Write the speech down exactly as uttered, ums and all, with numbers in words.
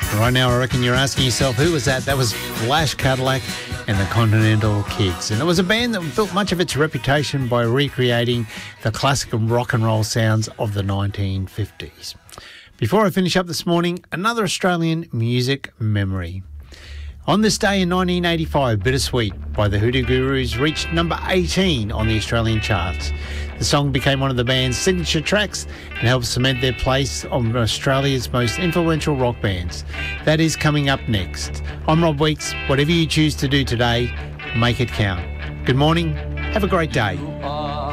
Right now, I reckon you're asking yourself, who was that? That was Flash Cadillac and the Continental Kids. And it was a band that built much of its reputation by recreating the classic and rock and roll sounds of the nineteen fifties. Before I finish up this morning, another Australian music memory. On this day in nineteen eighty-five, Bittersweet by the Hoodoo Gurus reached number eighteen on the Australian charts. The song became one of the band's signature tracks and helped cement their place on Australia's most influential rock bands. That is coming up next. I'm Rob Weeks. Whatever you choose to do today, make it count. Good morning. Have a great day.